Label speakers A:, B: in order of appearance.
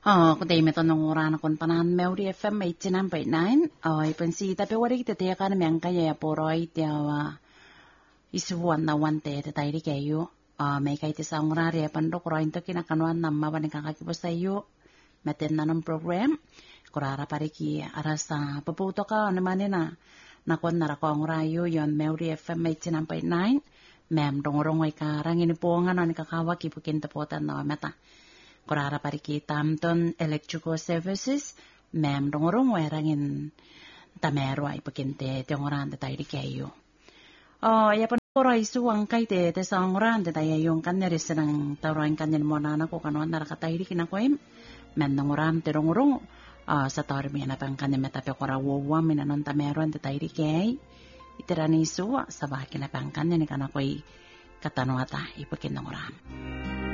A: Kundi ito nung oran akong tanan Melody FM 89.9. Ipansi tapi wari kita tiya ka naman kaya poroy tiya isuwan na wante tayo di kayo. May kahit isang orari pando kuroin to kinakanuan na mabaning kakakipos tayo. Matin na ng program. Kurara pariki arasa paputo ka naman na. Nakon na rako ang rayo yon Melody FM 89.9. Ma'am dongorong ay karangin po nga na nikakawag ipukin tapotan na mata. Kurara pariki tamton electrical services. Ma'am dongorong ay rangin tamero ay ipukinte tiyangoran tayo di kayo. Yapan oray suwang kay te sang oran tayo yung kanyaris ng taruan kanyan mo na ko kanuan narakatay di kinakwem. Ma'am dongorang tirongorong. Sa tawar mi na pang kanyan metape korawawa minanon tameron tayo di kay. Itirani suwa sa bakin na pang kanyan ni kanakoy katanwata ipukin ng oran.